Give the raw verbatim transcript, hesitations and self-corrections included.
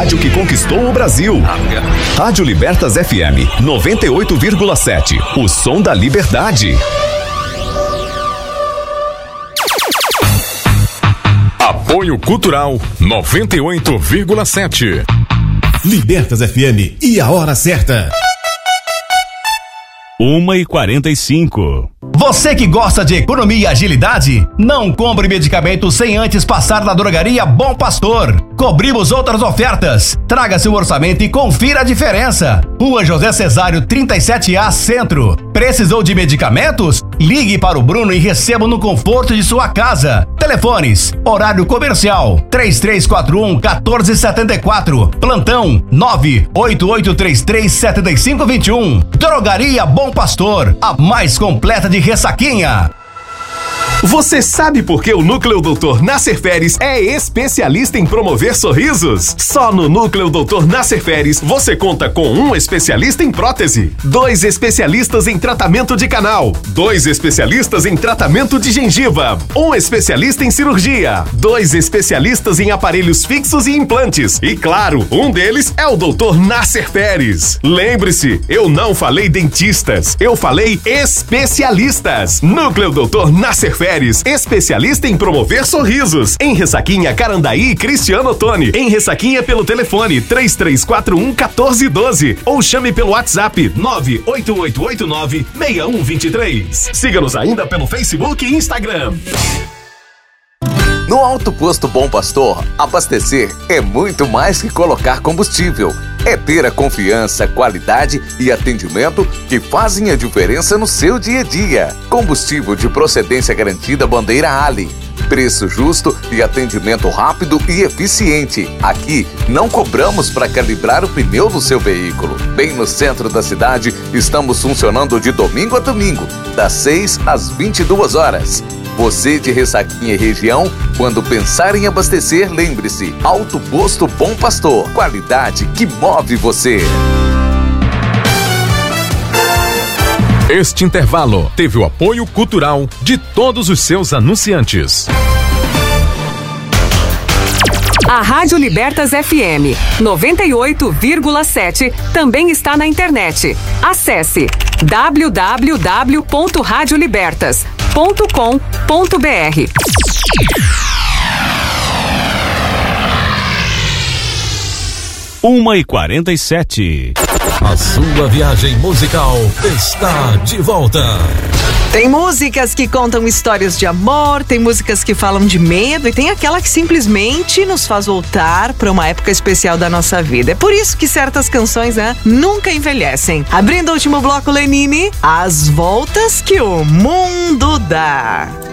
rádio que conquistou o Brasil. Rádio Libertas F M noventa e oito vírgula sete. O som da liberdade. Apoio Cultural noventa e oito vírgula sete. Libertas F M e a hora certa. uma e quarenta e cinco. Você que gosta de economia e agilidade, não compre medicamentos sem antes passar na drogaria Bom Pastor. Cobrimos outras ofertas. Traga seu orçamento e confira a diferença. Rua José Cesário trinta e sete A, Centro. Precisou de medicamentos? Ligue para o Bruno e receba no conforto de sua casa. Telefones: horário comercial três três quatro um, um quatro sete quatro. Plantão nove oito oito três três sete cinco dois um. Drogaria Bom Pastor, a mais completa de Ressaquinha. Você sabe por que o Núcleo doutor Nasser Feres é especialista em promover sorrisos? Só no Núcleo doutor Nasser Feres você conta com um especialista em prótese, dois especialistas em tratamento de canal, dois especialistas em tratamento de gengiva, um especialista em cirurgia, dois especialistas em aparelhos fixos e implantes e, claro, um deles é o doutor Nasser Feres. Lembre-se, eu não falei dentistas, eu falei especialistas. Núcleo doutor Nasser Feres, especialista em promover sorrisos. Em Ressaquinha, Carandaí, Cristiano Ottoni. Em Ressaquinha pelo telefone três três quatro um, um quatro um dois ou chame pelo WhatsApp nove oito oito oito nove, seis um dois três. Siga-nos ainda pelo Facebook e Instagram. No Alto Posto Bom Pastor, abastecer é muito mais que colocar combustível. É ter a confiança, qualidade e atendimento que fazem a diferença no seu dia a dia. Combustível de procedência garantida Bandeira Ali. Preço justo e atendimento rápido e eficiente. Aqui não cobramos para calibrar o pneu do seu veículo. Bem no centro da cidade, estamos funcionando de domingo a domingo, das seis às vinte e duas horas. Você de Ressaquinha e região, quando pensar em abastecer, lembre-se: Alto Posto Bom Pastor. Qualidade que move você. Este intervalo teve o apoio cultural de todos os seus anunciantes. A Rádio Libertas F M noventa e oito vírgula sete também está na internet. Acesse w w w ponto rádio libertas ponto com ponto b r. uma e quarenta e sete. A sua viagem musical está de volta. Tem músicas que contam histórias de amor, tem músicas que falam de medo e tem aquela que simplesmente nos faz voltar para uma época especial da nossa vida. É por isso que certas canções, né, nunca envelhecem. Abrindo o último bloco, Lenine, As Voltas que o Mundo Dá.